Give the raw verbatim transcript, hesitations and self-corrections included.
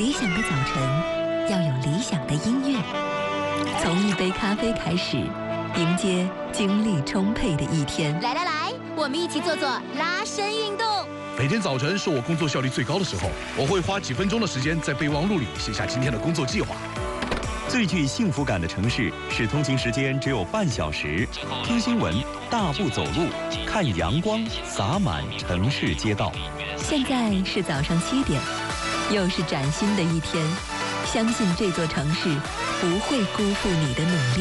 理想的早晨要有理想的音乐，从一杯咖啡开始，迎接精力充沛的一天。 来来来，我们一起做做拉伸运动。 每天早晨是我工作效率最高的时候，我会花几分钟的时间在备忘录里写下今天的工作计划。 最具幸福感的城市是通勤时间只有半小时，听新闻、大步走路、看阳光洒满城市街道。 现在是早上七点，又是崭新的一天，相信这座城市不会辜负你的努力。